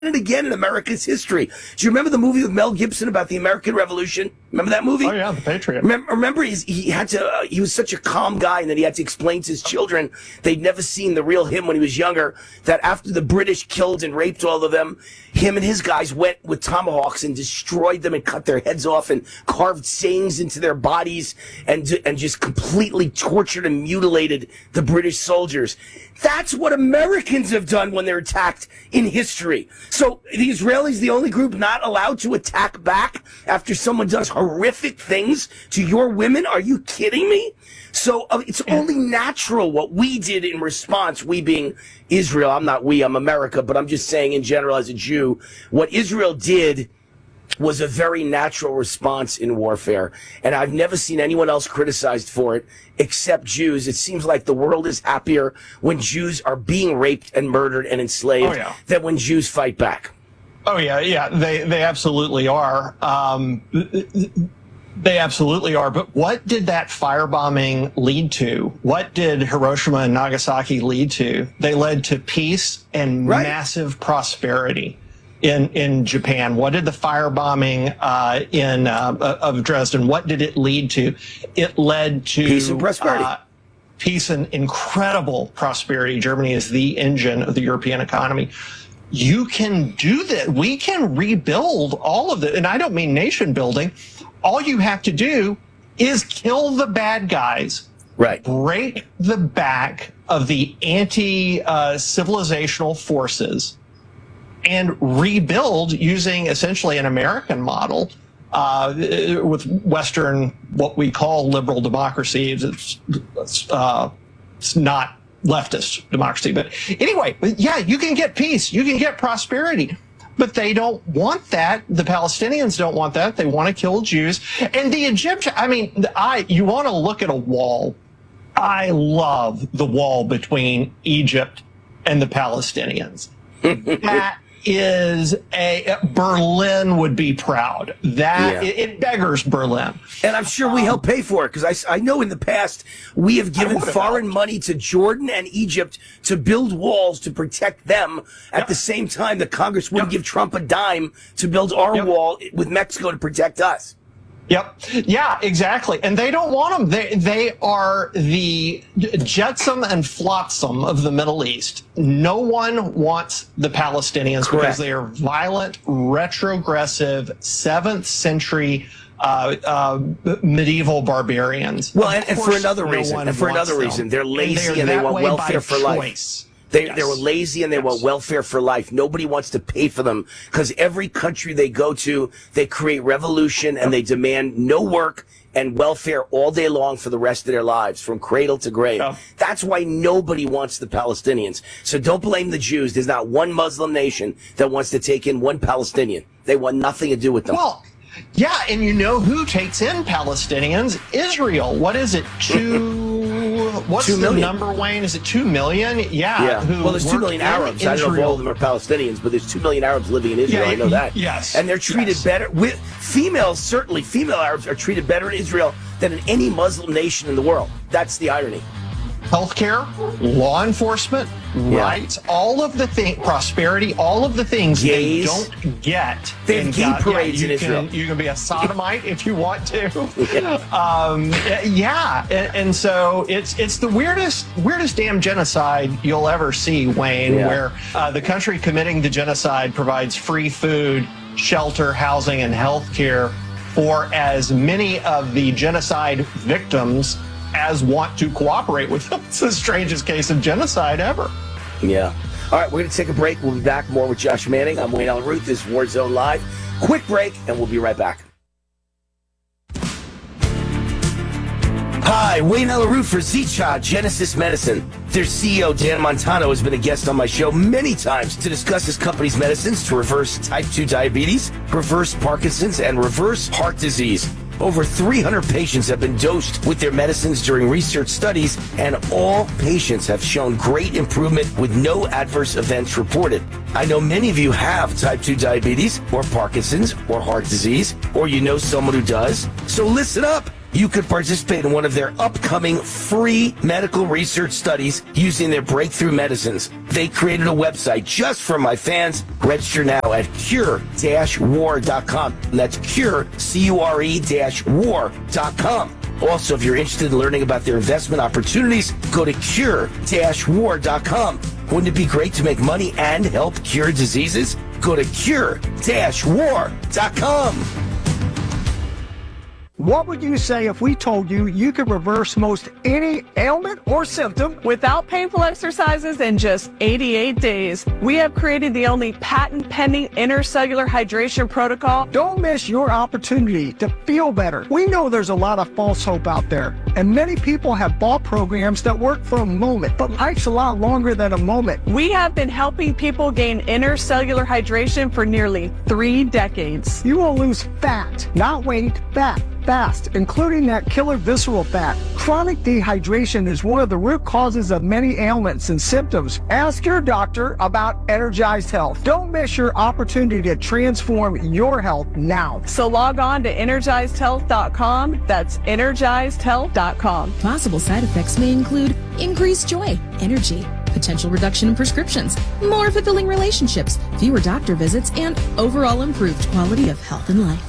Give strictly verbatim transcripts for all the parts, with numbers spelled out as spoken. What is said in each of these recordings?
and again in America's history. Do you remember the movie with Mel Gibson about the American Revolution? Remember that movie? Oh yeah, The Patriot. Remember, remember he's, he had to. Uh, he was such a calm guy, and then he had to explain to his children they'd never seen the real him when he was younger. That after the British killed and raped all of them, him and his guys went with tomahawks and destroyed them and cut their heads off and carved sayings into their bodies and and just completely tortured and mutilated the British soldiers. That's what Americans have done when they're attacked in history. So the Israelis, the only group not allowed to attack back after someone does horrific things to your women? Are you kidding me? So uh, it's only natural what we did in response, we being Israel. I'm not we, I'm America, but I'm just saying in general as a Jew, what Israel did was a very natural response in warfare. And I've never seen anyone else criticized for it except Jews. It seems like the world is happier when Jews are being raped and murdered and enslaved oh, yeah. than when Jews fight back. Oh, yeah, yeah, they, they absolutely are. Um, they absolutely are. But what did that firebombing lead to? What did Hiroshima and Nagasaki lead to? They led to peace and right. massive prosperity. In, in Japan. What did the firebombing uh, in uh, of Dresden, what did it lead to? It led to peace and prosperity. Uh, peace and incredible prosperity. Germany is the engine of the European economy. You can do that. We can rebuild all of it. And I don't mean nation building. All you have to do is kill the bad guys. Right. Break the back of the anti-civilizational uh, forces and rebuild using essentially an American model uh, with Western, what we call liberal democracy. It's, uh, it's not leftist democracy. But anyway, yeah, you can get peace. You can get prosperity. But they don't want that. The Palestinians don't want that. They want to kill Jews. And the Egyptian, I mean, I you want to look at a wall. I love the wall between Egypt and the Palestinians. That is a Berlin would be proud. That yeah. it, it beggars Berlin, and I'm sure we um, help pay for it because I, I know in the past we have given foreign helped. money to Jordan and Egypt to build walls to protect them. At yep. the same time, the Congress wouldn't yep. give Trump a dime to build our yep. wall with Mexico to protect us. Yep. Yeah, exactly. And they don't want them. They they are the jetsam and flotsam of the Middle East. No one wants the Palestinians Correct. because they are violent, retrogressive, seventh century uh, uh, medieval barbarians. Well, and, and for another no reason, and for another them. reason, they're lazy and, they, and they want welfare for life. They, yes. they were lazy and they yes. want welfare for life. Nobody wants to pay for them because every country they go to, they create revolution and they demand no work and welfare all day long for the rest of their lives, from cradle to grave. Yeah. That's why nobody wants the Palestinians. So don't blame the Jews. There's not one Muslim nation that wants to take in one Palestinian. They want nothing to do with them. Well, yeah, and you know who takes in Palestinians? Israel. What is it? Two. What's two the number, Wayne? Is it two million? Yeah. yeah. Who well, there's two million Arabs. I don't know if all of them are Palestinians, but there's two million Arabs living in Israel. Yeah, I know that. Yes. And they're treated yes. better. With females, certainly, female Arabs are treated better in Israel than in any Muslim nation in the world. That's the irony. Healthcare, law enforcement, yeah. rights, all of the things, prosperity, all of the things Gays. they don't get. They have gay God, parades yeah, in Israel. Can, you can be a sodomite if you want to. yeah, um, yeah. And, and so it's it's the weirdest weirdest damn genocide you'll ever see, Wayne, yeah. where uh, the country committing the genocide provides free food, shelter, housing, and healthcare for as many of the genocide victims as want to cooperate with them. It's the strangest case of genocide ever. Yeah. All right, we're going to take a break. We'll be back more with Josh Manning. I'm Wayne Allyn Root. This is Warzone Live. Quick break, and we'll be right back. Hi, Wayne Allyn Root for Z-Cha Genesis Medicine. Their C E O, Dan Montano, has been a guest on my show many times to discuss his company's medicines to reverse type two diabetes, reverse Parkinson's, and reverse heart disease. Over three hundred patients have been dosed with their medicines during research studies, and all patients have shown great improvement with no adverse events reported. I know many of you have type two diabetes or Parkinson's or heart disease, or you know someone who does. So listen up. you could participate in one of their upcoming free medical research studies using their breakthrough medicines. They created a website just for my fans. Register now at cure dash war dot com. That's cure, C U R E dash war dot com. Also, if you're interested in learning about their investment opportunities, go to cure dash war dot com. Wouldn't it be great to make money and help cure diseases? Go to cure dash war dot com. What would you say if we told you you could reverse most any ailment or symptom without painful exercises in just eighty-eight days? We have created the only patent-pending intercellular hydration protocol. Don't miss your opportunity to feel better. We know there's a lot of false hope out there, and many people have bought programs that work for a moment, but life's a lot longer than a moment. We have been helping people gain intercellular hydration for nearly three decades. You will lose fat, not weight, fat. Fast, including that killer visceral fat. Chronic dehydration is one of the root causes of many ailments and symptoms. Ask your doctor about Energized Health. Don't miss your opportunity to transform your health now. So log on to energized health dot com. That's energized health dot com. Possible side effects may include increased joy, energy, potential reduction in prescriptions, more fulfilling relationships, fewer doctor visits, and overall improved quality of health and life.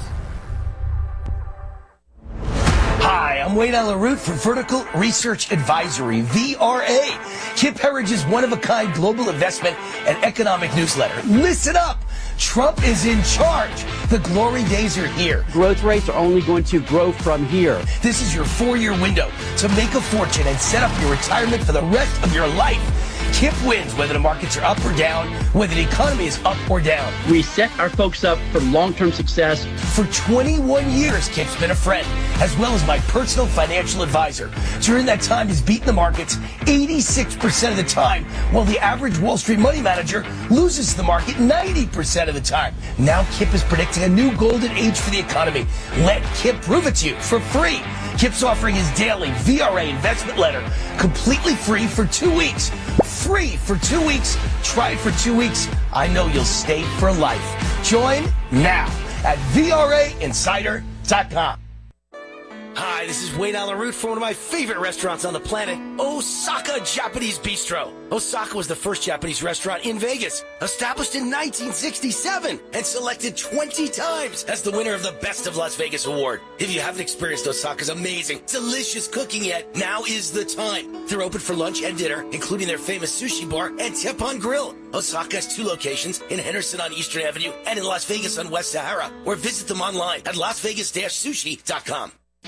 Hi, I'm Wayne Allen Root for Vertical Research Advisory, V R A, Kip Herrige's one-of-a-kind global investment and economic newsletter. Listen up! Trump is in charge. The glory days are here. Growth rates are only going to grow from here. This is your four-year window to make a fortune and set up your retirement for the rest of your life. Kip wins whether the markets are up or down, whether the economy is up or down. We set our folks up for long-term success. For twenty-one years, Kip's been a friend, as well as my personal financial advisor. During that time, he's beaten the markets eighty-six percent of the time, while the average Wall Street money manager loses the market ninety percent of the time. Now Kip is predicting a new golden age for the economy. Let Kip prove it to you for free. Kip's offering his daily V R A investment letter completely free for two weeks. Free for two weeks. Try it for two weeks. I know you'll stay for life. Join now at V R A insider dot com. Hi, this is Wayne Allen Root for one of my favorite restaurants on the planet, Osaka Japanese Bistro. Osaka was the first Japanese restaurant in Vegas, established in nineteen sixty-seven and selected twenty times as the winner of the Best of Las Vegas award. If you haven't experienced Osaka's amazing, delicious cooking yet, now is the time. They're open for lunch and dinner, including their famous sushi bar and Teppanyaki Grill. Osaka has two locations, in Henderson on Eastern Avenue and in Las Vegas on West Sahara, or visit them online at las vegas dash sushi dot com.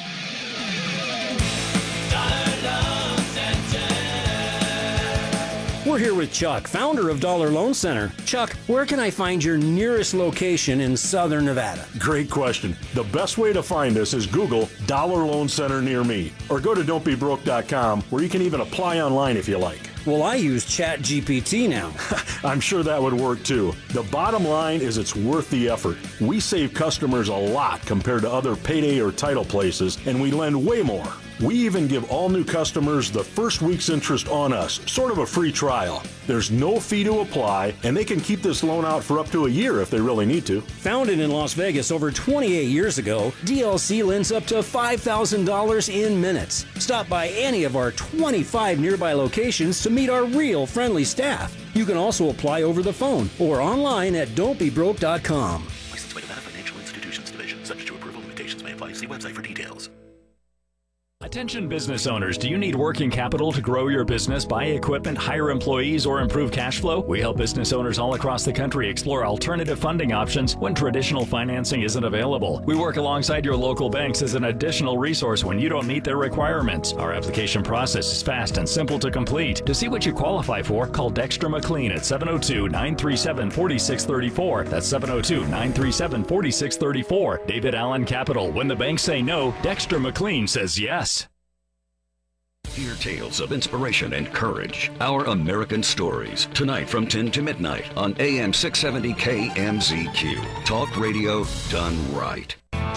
We're here with Chuck, founder of Dollar Loan Center. Chuck, where can I find your nearest location in Southern Nevada? Great question. The best way to find us is Google Dollar Loan Center near me, or go to don't be broke dot com, where you can even apply online if you like. Well, I use Chat G P T now. I'm sure that would work too. The bottom line is it's worth the effort. We save customers a lot compared to other payday or title places, and we lend way more. We even give all new customers the first week's interest on us, sort of a free trial. There's no fee to apply, and they can keep this loan out for up to a year if they really need to. Founded in Las Vegas over twenty-eight years ago, D L C lends up to five thousand dollars in minutes. Stop by any of our twenty-five nearby locations to meet our real friendly staff. You can also apply over the phone or online at don't be broke dot com. Licensed by Nevada Financial Institutions Division. Subject to approval, limitations may apply. See website for details. Attention business owners, do you need working capital to grow your business, buy equipment, hire employees, or improve cash flow? We help business owners all across the country explore alternative funding options when traditional financing isn't available. We work alongside your local banks as an additional resource when you don't meet their requirements. Our application process is fast and simple to complete. To see what you qualify for, call Dexter McLean at seven oh two, nine three seven, four six three four. That's seven oh two, nine three seven, four six three four. David Allen Capital. When the banks say no, Dexter McLean says yes. Hear tales of inspiration and courage. Our American Stories. Tonight from ten to midnight on A M six seventy K M Z Q. Talk radio done right.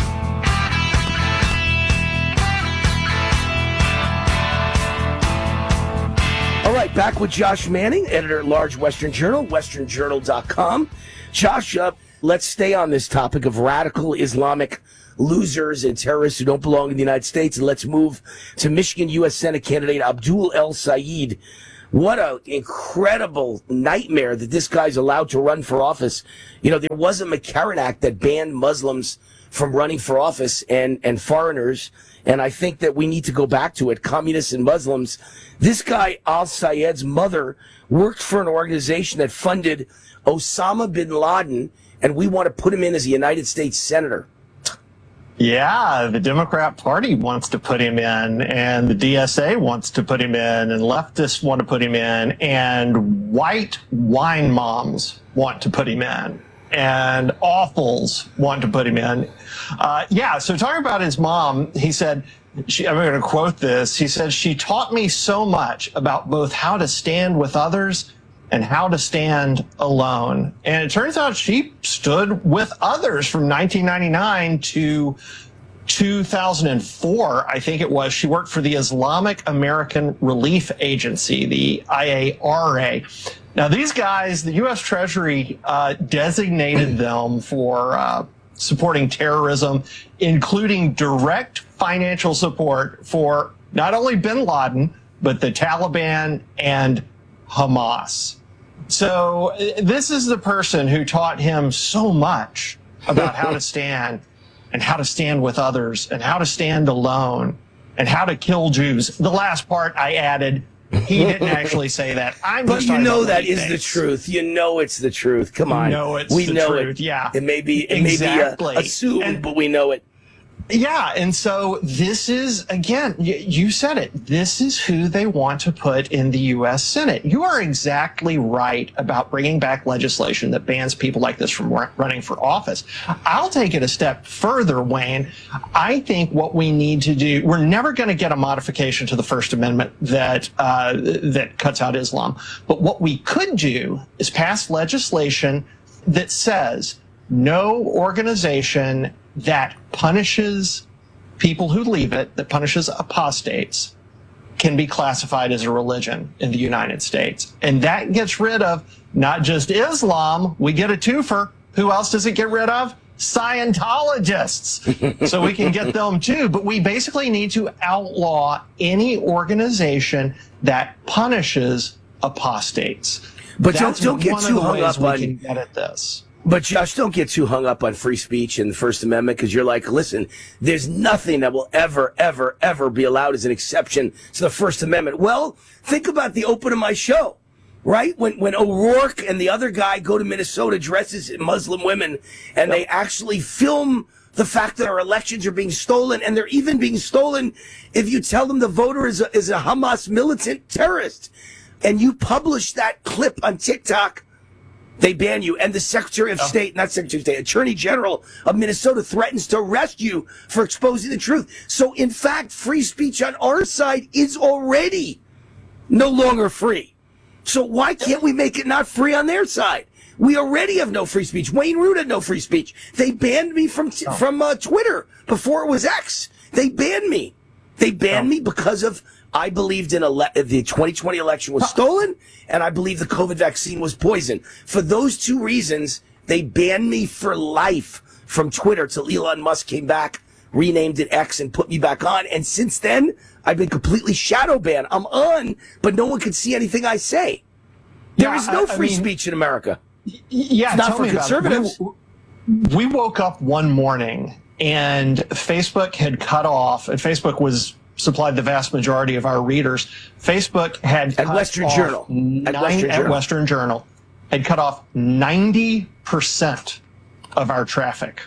All right, back with Josh Manning, editor-at-large, Western Journal, western journal dot com. Josh, uh, let's stay on this topic of radical Islamic losers and terrorists who don't belong in the United States. And let's move to Michigan U S Senate candidate Abdul El Sayed. What an incredible nightmare that this guy's allowed to run for office. You know, there was a McCarran Act that banned Muslims from running for office and, and foreigners. And I think that we need to go back to it. Communists and Muslims. This guy, Al Sayed's mother, worked for an organization that funded Osama bin Laden, and we want to put him in as a United States senator. Yeah, the Democrat Party wants to put him in, and the D S A wants to put him in, and leftists want to put him in, and white wine moms want to put him in, and awfuls want to put him in. Uh, yeah, so talking about his mom, he said, she, I'm going to quote this, he said, "She taught me so much about both how to stand with others and how to stand alone." And it turns out she stood with others from nineteen ninety-nine to two thousand four, I think it was. She worked for the Islamic American Relief Agency, the I A R A. Now, these guys, the U S Treasury uh, designated them for uh, supporting terrorism, including direct financial support for not only bin Laden, but the Taliban and Hamas. So this is the person who taught him so much about how to stand and how to stand with others and how to stand alone and how to kill Jews. The last part I added, he didn't actually say that. I'm but just you know that is the truth. You know it's the truth. Come on. You know it's we the know truth. it. Yeah. It may be, it exactly. may be uh, assumed, and, but we know it. Yeah, and so this is, again, you, you said it, this is who they want to put in the U S Senate. You are exactly right about bringing back legislation that bans people like this from running for office. I'll take it a step further, Wayne. I think what we need to do, we're never going to get a modification to the First Amendment that uh, that cuts out Islam. But what we could do is pass legislation that says no organization that punishes people who leave it, that punishes apostates, can be classified as a religion in the United States. And that gets rid of not just Islam, we get a twofer. Who else does it get rid of? Scientologists. So we can get them too. But we basically need to outlaw any organization that punishes apostates. But That's don't, don't get one too of the hung ways up we on can get at this. But Josh, don't get too hung up on free speech and the First Amendment, because you're like, listen, there's nothing that will ever, ever, ever be allowed as an exception to the First Amendment. Well, think about the open of my show, right? When when O'Rourke and the other guy go to Minnesota dressed as Muslim women, and they actually film the fact that our elections are being stolen, and they're even being stolen if you tell them the voter is a, is a Hamas militant terrorist, and you publish that clip on TikTok, they ban you. And the Secretary of State, not Secretary of State, Attorney General of Minnesota threatens to arrest you for exposing the truth. So, in fact, free speech on our side is already no longer free. So why can't we make it not free on their side? We already have no free speech. Wayne Root had no free speech. They banned me from t- from uh, Twitter before it was X. They banned me. They banned me because of I believed in ele- the twenty twenty election was stolen, and I believe the COVID vaccine was poison. For those two reasons, they banned me for life from Twitter till Elon Musk came back, renamed it X, and put me back on. And since then, I've been completely shadow banned. I'm on, but no one can see anything I say. There Yeah, is no I- I free mean, speech in America. Yeah, It's not tell for me about it. conservatives. We, we woke up one morning and Facebook had cut off, and Facebook was supplied the vast majority of our readers. Facebook had At cut Western off Journal. Nine, At Western at Journal. Western Journal had cut off ninety percent of our traffic.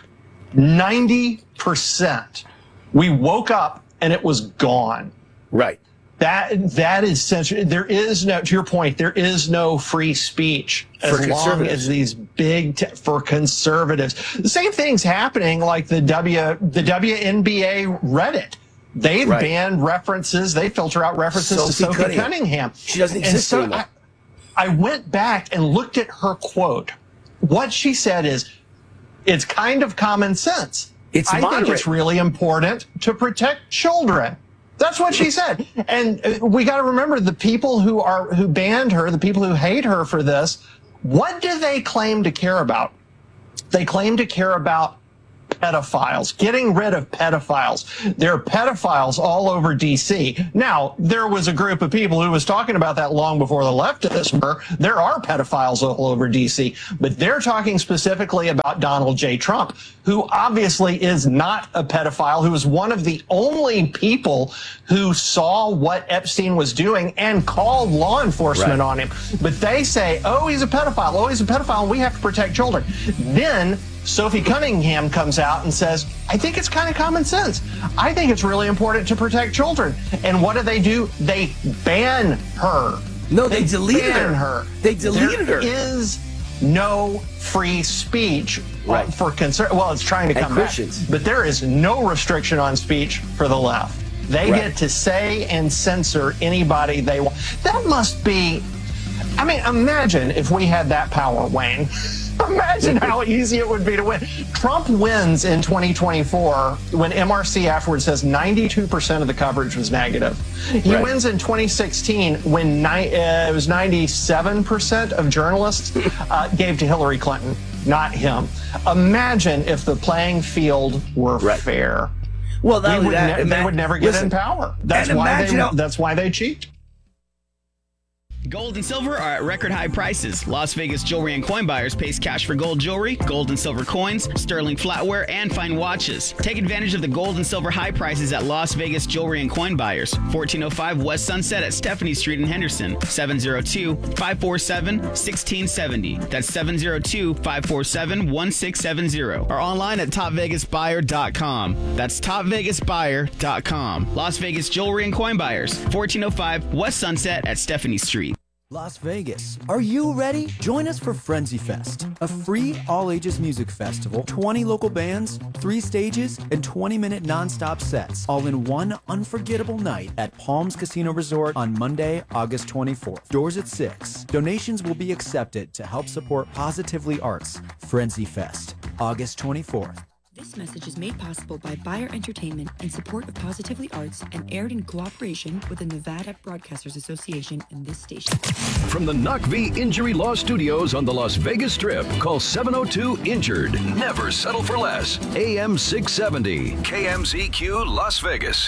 ninety percent. We woke up and it was gone. Right. That that is censor. There is no, to your point, there is no free speech For as long conservatives. as these big te- for conservatives. The same thing's happening like the W the W N B A Reddit. They've Right. banned references. They filter out references to Sophie Sophie Cunningham. Cunningham. She doesn't And exist so anymore. I, I went back and looked at her quote. What she said is, it's kind of common sense. It's I moderate. think it's really important to protect children. That's what she said. And uh, we got to remember the people who are who banned her, the people who hate her for this, what do they claim to care about? They claim to care about pedophiles, getting rid of pedophiles. There are pedophiles all over D C. Now, there was a group of people who was talking about that long before the leftists were. There are pedophiles all over D C, but they're talking specifically about Donald J. Trump, who obviously is not a pedophile, who is one of the only people who saw what Epstein was doing and called law enforcement Right. on him. But they say, oh, he's a pedophile. Oh, he's a pedophile. We have to protect children. Then Sophie Cunningham comes out and says, I think it's kind of common sense. I think it's really important to protect children. And what do they do? They ban her. No, they, they deleted ban her. her. They deleted there her. There is no free speech right. for concern. Well, it's trying to come back. But there is no restriction on speech for the left. They right. get to say and censor anybody they want. That must be, I mean, imagine if we had that power, Wayne. Imagine how easy it would be to win. Trump wins in twenty twenty-four when M R C afterwards says ninety-two percent of the coverage was negative. He right. wins in twenty sixteen when ni- uh, it was ninety-seven percent of journalists uh, gave to Hillary Clinton, not him. Imagine if the playing field were right. fair. Well, that, we would that, ne- that, they would never get listen, in power. That's why they. How- that's why they cheat. Gold and silver are at record high prices. Las Vegas Jewelry and Coin Buyers pays cash for gold jewelry, gold and silver coins, sterling flatware, and fine watches. Take advantage of the gold and silver high prices at Las Vegas Jewelry and Coin Buyers, fourteen oh five West Sunset at Stephanie Street in Henderson, seven oh two, five four seven, one six seven oh. That's seven oh two, five four seven, one six seven oh. Or online at top vegas buyer dot com. That's top vegas buyer dot com. Las Vegas Jewelry and Coin Buyers, fourteen oh five West Sunset at Stephanie Street. Las Vegas. Are you ready? Join us for Frenzy Fest, a free all-ages music festival, twenty local bands, three stages, and twenty-minute non-stop sets, all in one unforgettable night at Palms Casino Resort on Monday, August twenty-fourth. Doors at six. Donations will be accepted to help support Positively Arts. Frenzy Fest, August twenty-fourth. This message is made possible by Bayer Entertainment in support of Positively Arts and aired in cooperation with the Nevada Broadcasters Association and this station. From the N O C V Injury Law Studios on the Las Vegas Strip, call seven oh two injured. Never settle for less. A M six seventy, K M Z Q Las Vegas.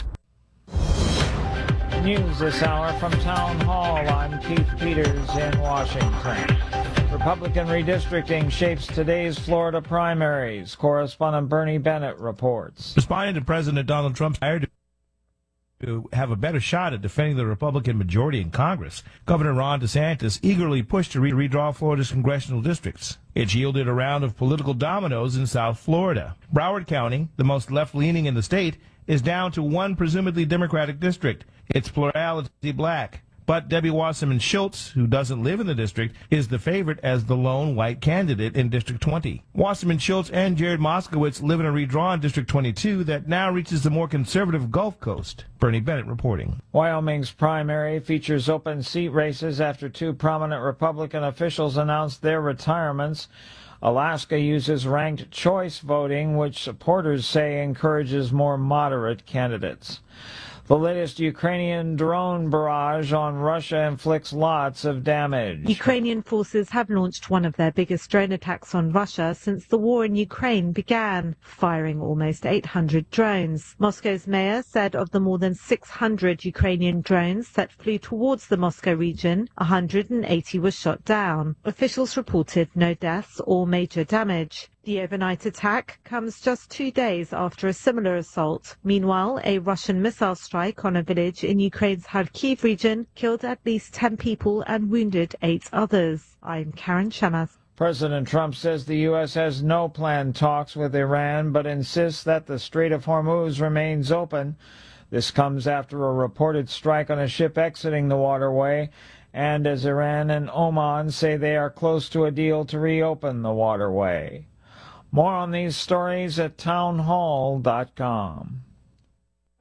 News this hour from Town Hall. I'm Keith Peters in Washington. Republican redistricting shapes today's Florida primaries. Correspondent Bernie Bennett reports. Responding to President Donald Trump's desire to have a better shot at defending the Republican majority in Congress, Governor Ron DeSantis eagerly pushed to re- redraw Florida's congressional districts. It yielded a round of political dominoes in South Florida. Broward County, the most left-leaning in the state, is down to one presumably Democratic district. Its plurality black. But Debbie Wasserman Schultz, who doesn't live in the district, is the favorite as the lone white candidate in District twenty. Wasserman Schultz and Jared Moskowitz live in a redrawn District twenty-two that now reaches the more conservative Gulf Coast. Bernie Bennett reporting. Wyoming's primary features open seat races after two prominent Republican officials announced their retirements. Alaska uses ranked choice voting, which supporters say encourages more moderate candidates. The latest Ukrainian drone barrage on Russia inflicts lots of damage. Ukrainian forces have launched one of their biggest drone attacks on Russia since the war in Ukraine began, firing almost eight hundred drones. Moscow's mayor said of the more than six hundred Ukrainian drones that flew towards the Moscow region, one hundred eighty were shot down. Officials reported no deaths or major damage. The overnight attack comes just two days after a similar assault. Meanwhile, a Russian missile strike on a village in Ukraine's Kharkiv region killed at least ten people and wounded eight others. I'm Karen Chemath. President Trump says the U S has no planned talks with Iran, but insists that the Strait of Hormuz remains open. This comes after a reported strike on a ship exiting the waterway, and as Iran and Oman say they are close to a deal to reopen the waterway. More on these stories at town hall dot com.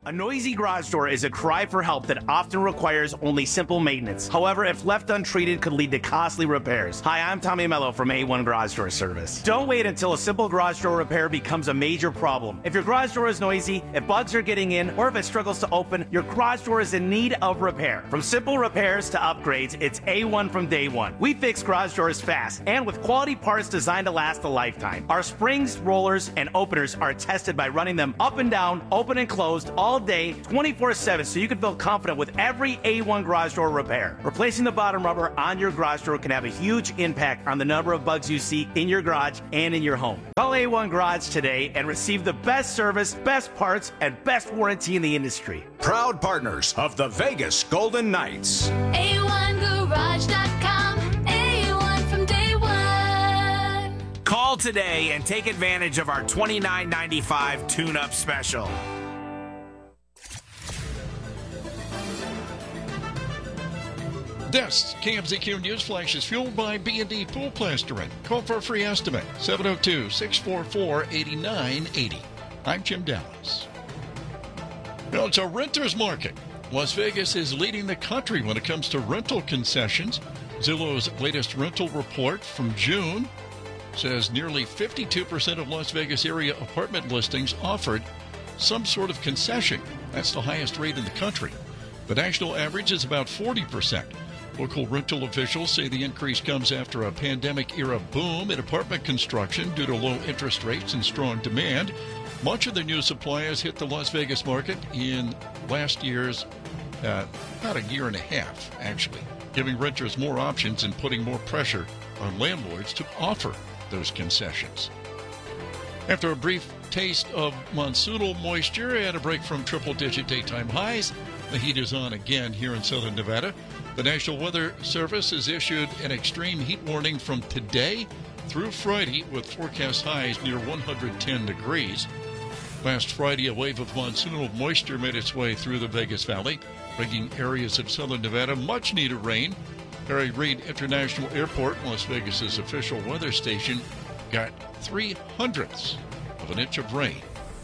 A noisy garage door is a cry for help that often requires only simple maintenance. However, if left untreated, could lead to costly repairs. Hi, I'm Tommy Mello from A one Garage Door Service. Don't wait until a simple garage door repair becomes a major problem. If your garage door is noisy, if bugs are getting in, or if it struggles to open, your garage door is in need of repair. From simple repairs to upgrades, it's A one from day one. We fix garage doors fast and with quality parts designed to last a lifetime. Our springs, rollers, and openers are tested by running them up and down, open and closed, all day, twenty-four seven, so you can feel confident with every A one garage door repair. Replacing the bottom rubber on your garage door can have a huge impact on the number of bugs you see in your garage and in your home. Call A one Garage today and receive the best service, best parts, and best warranty in the industry. Proud partners of the Vegas Golden Knights. A one garage dot com, A one from day one. Call today and take advantage of our twenty-nine ninety-five tune-up special. This K M Z Q News Flash is fueled by B and D Pool Plastering. Call for a free estimate, seven oh two, six four four, eight nine eight oh. I'm Jim Dallas. Now, it's a renter's market. Las Vegas is leading the country when it comes to rental concessions. Zillow's latest rental report from June says nearly fifty-two percent of Las Vegas area apartment listings offered some sort of concession. That's the highest rate in the country. The national average is about forty percent. Local rental officials say the increase comes after a pandemic-era boom in apartment construction due to low interest rates and strong demand. Much of the new supply has hit the Las Vegas market in last year's, uh, about a year and a half, actually, giving renters more options and putting more pressure on landlords to offer those concessions. After a brief taste of monsoonal moisture and a break from triple-digit daytime highs, the heat is on again here in southern Nevada. The National Weather Service has issued an extreme heat warning from today through Friday with forecast highs near one hundred ten degrees. Last Friday, a wave of monsoonal moisture made its way through the Vegas Valley, bringing areas of southern Nevada much needed rain. Harry Reid International Airport, Las Vegas's official weather station, got three hundredths of an inch of rain.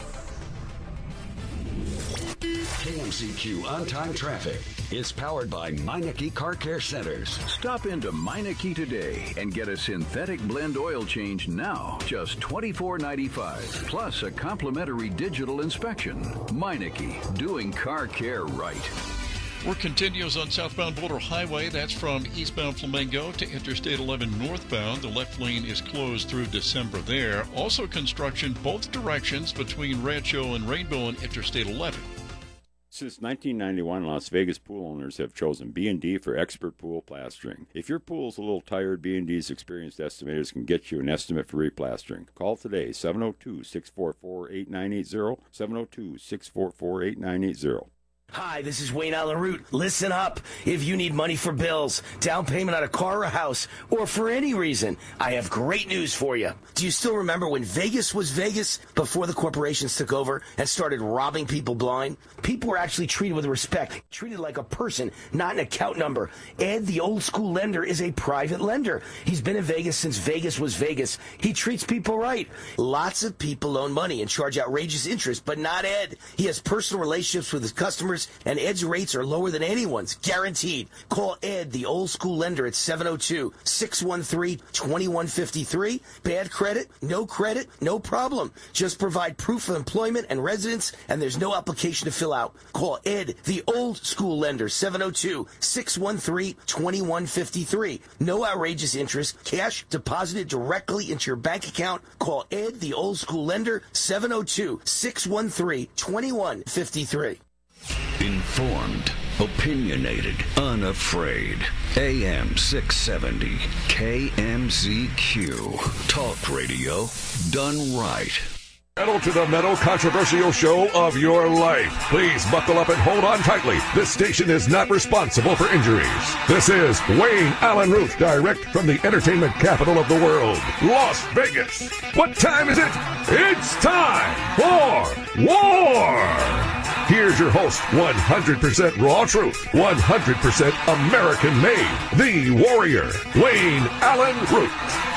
K M Z Q On-Time Traffic is powered by Meineke Car Care Centers. Stop into Meineke today and get a synthetic blend oil change now, just twenty-four ninety-five, plus a complimentary digital inspection. Meineke, doing car care right. Work continues on southbound Boulder Highway. That's from eastbound Flamingo to Interstate eleven northbound. The left lane is closed through December there. Also construction both directions between Rancho and Rainbow and Interstate eleven. Since nineteen ninety-one, Las Vegas pool owners have chosen B and D for expert pool plastering. If your pool's a little tired, B and D's experienced estimators can get you an estimate for replastering. Call today, seven oh two, six four four, eight nine eight oh, seven oh two, six four four, eight nine eight oh. Hi, this is Wayne Allen Root. Listen up. If you need money for bills, down payment on a car or a house, or for any reason, I have great news for you. Do you still remember when Vegas was Vegas before the corporations took over and started robbing people blind? People were actually treated with respect, treated like a person, not an account number. Ed, the old school lender, is a private lender. He's been in Vegas since Vegas was Vegas. He treats people right. Lots of people loan money and charge outrageous interest, but not Ed. He has personal relationships with his customers, and Ed's rates are lower than anyone's, guaranteed. Call Ed, the old school lender, at seven oh two, six one three, two one five three. Bad credit? No credit? No problem. Just provide proof of employment and residence, and there's no application to fill out. Call Ed, the old school lender, seven oh two, six one three, two one five three. No outrageous interest. Cash deposited directly into your bank account. Call Ed, the old school lender, seven oh two, six one three, two one five three. Informed, opinionated, unafraid. A M six seventy, K M Z Q. Talk radio done right. Metal to the metal controversial show of your life. Please buckle up and hold on tightly. This station is not responsible for injuries. This is Wayne Allen Root, direct from the entertainment capital of the world, Las Vegas. What time is it? It's time for war! Here's your host, one hundred percent raw truth, one hundred percent American made, the warrior, Wayne Allen Root.